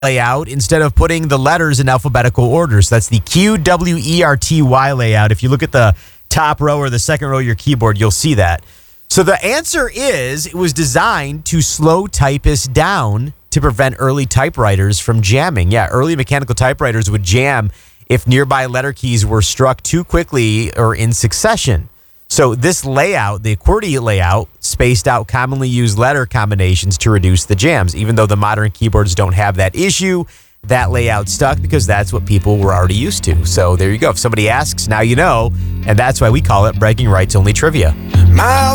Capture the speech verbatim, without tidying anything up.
layout instead of putting the letters in alphabetical order. So that's the Q W E R T Y layout. If you look at the top row or the second row of your keyboard, you'll see that. So the answer is it was designed to slow typists down to prevent early typewriters from jamming. Yeah, early mechanical typewriters would jam if nearby letter keys were struck too quickly or in succession. So this layout, the QWERTY layout, spaced out commonly used letter combinations to reduce the jams. Even though the modern keyboards don't have that issue, that layout stuck because that's what people were already used to. So there you go. If somebody asks, now you know. And that's why we call it Bragging Rights Only Trivia. My